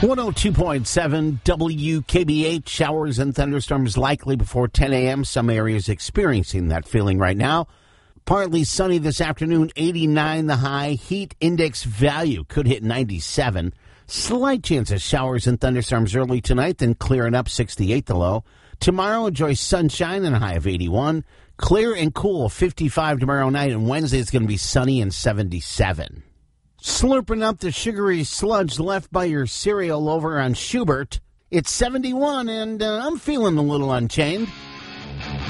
102.7 WKBH, showers and thunderstorms likely before 10 a.m. Some areas experiencing that feeling right now. Partly sunny this afternoon, 89 the high. Heat index value could hit 97. Slight chance of showers and thunderstorms early tonight, then clearing up, 68 the low. Tomorrow, enjoy sunshine and a high of 81. Clear and cool, 55 tomorrow night, and Wednesday it's going to be sunny and 77. Slurping up the sugary sludge left by your cereal over on Schubert. It's 71, and I'm feeling a little unchained.